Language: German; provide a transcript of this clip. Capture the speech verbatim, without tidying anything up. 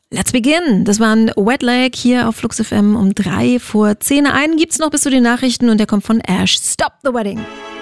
Let's begin. Das waren Wet Leg hier auf Flux F M um drei vor zehn. Einen gibt's noch bis zu den Nachrichten und der kommt von Ash. Stop the Wedding.